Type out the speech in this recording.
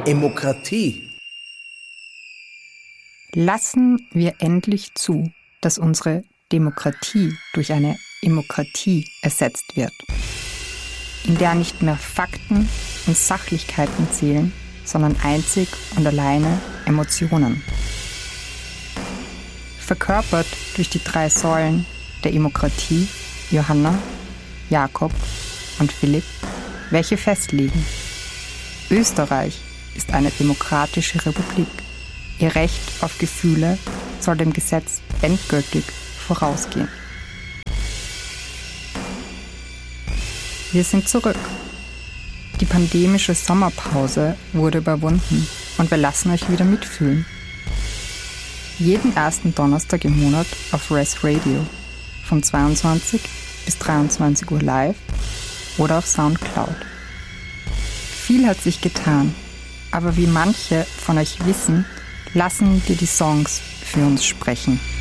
Demokratie. Lassen wir endlich zu, dass unsere Demokratie durch eine Emokratie ersetzt wird, in der nicht mehr Fakten und Sachlichkeiten zählen, sondern einzig und alleine Emotionen. Verkörpert durch die 3 Säulen der Emokratie, Johanna, Jakob und Philipp, welche festlegen: Österreich ist eine demokratische Republik. Ihr Recht auf Gefühle soll dem Gesetz endgültig vorausgehen. Wir sind zurück. Die pandemische Sommerpause wurde überwunden und wir lassen euch wieder mitfühlen. Jeden ersten Donnerstag im Monat auf Res Radio von 22 bis 23 Uhr live oder auf Soundcloud. Viel hat sich getan, aber wie manche von euch wissen, lassen wir die Songs für uns sprechen.